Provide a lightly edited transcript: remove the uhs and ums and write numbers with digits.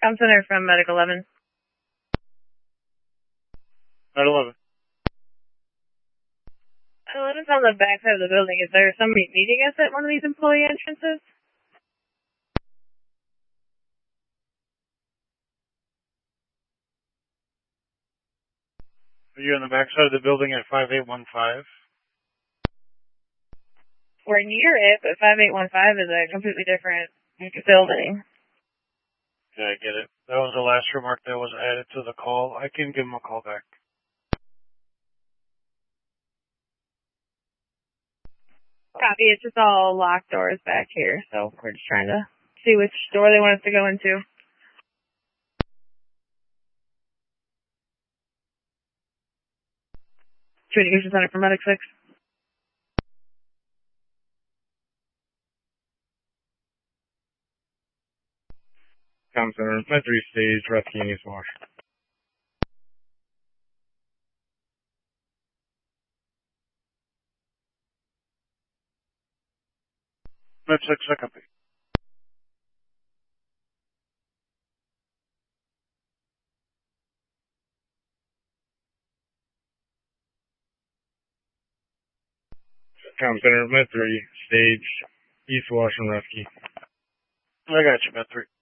Com Center from Medic 11. Med 11. 11's on the back side of the building. Is there somebody meeting us at one of these employee entrances? Are you on the back side of the building at 5815? We're near it, but 5815 is a completely different building. Yeah, I get it. That was the last remark that was added to the call. I can give him a call back. Copy. It's just all locked doors back here, so we're just trying to see which door they want us to go into. Communication Center from Medic 6. Com Center, Med 3 stage, rescue and East Wash. Med 6, I copy. Com Center, Med 3 stage, East Wash and rescue. I got you, Med 3.